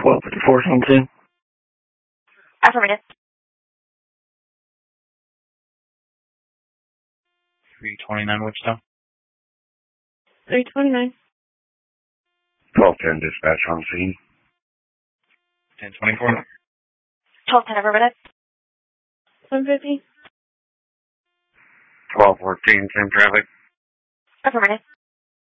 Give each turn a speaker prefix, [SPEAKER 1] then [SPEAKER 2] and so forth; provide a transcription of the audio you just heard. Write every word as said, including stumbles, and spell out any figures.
[SPEAKER 1] twelve fifty-four, Huntington.
[SPEAKER 2] Affirmative.
[SPEAKER 3] three twenty-nine Wichita.
[SPEAKER 2] three twenty-nine.
[SPEAKER 1] twelve ten dispatch on scene.
[SPEAKER 3] ten twenty-four.
[SPEAKER 2] twelve ten affirmative. one fifty.
[SPEAKER 1] twelve fourteen, same traffic.
[SPEAKER 2] Affirmative.